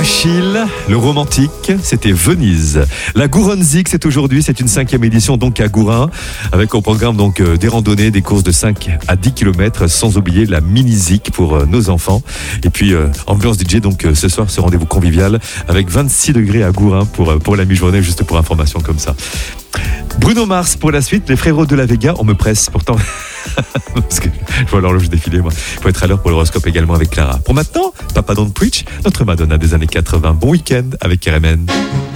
Achille, le romantique, c'était Venise. La Gouronzik, c'est aujourd'hui, c'est une 5e édition donc à Gourin, avec au programme donc des randonnées, des courses de 5 à 10 km, sans oublier la mini-zik pour nos enfants. Et puis ambiance DJ, donc ce soir, ce rendez-vous convivial avec 26 degrés à Gourin pour la mi-journée, juste pour information comme ça. Bruno Mars pour la suite, les frérots de la Vega, on me presse pourtant. Parce que je vois l'horloge défiler, moi. Il faut être à l'heure pour l'horoscope également avec Clara. Pour maintenant, Papa Don't Preach, notre Madonna des années 80. Bon week-end avec RMN.